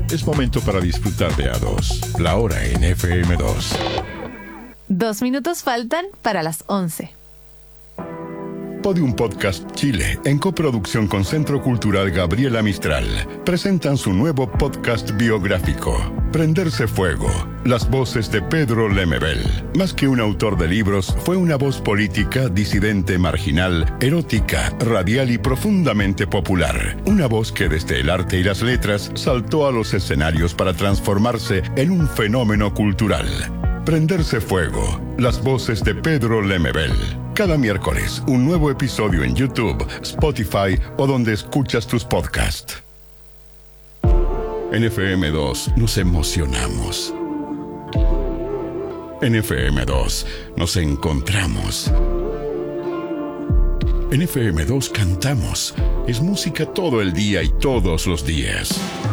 Es momento para disfrutar de A2, la hora en FM2. 2 minutos faltan para las 11. Podium Podcast Chile, en coproducción con Centro Cultural Gabriela Mistral, presentan su nuevo podcast biográfico, Prenderse Fuego, las voces de Pedro Lemebel. Más que un autor de libros, fue una voz política, disidente, marginal, erótica, radial y profundamente popular. Una voz que desde el arte y las letras saltó a los escenarios para transformarse en un fenómeno cultural. Prenderse Fuego, las voces de Pedro Lemebel. Cada miércoles, un nuevo episodio en YouTube, Spotify o donde escuchas tus podcasts. En FM2 nos emocionamos. En FM2 nos encontramos. En FM2 cantamos. Es música todo el día y todos los días.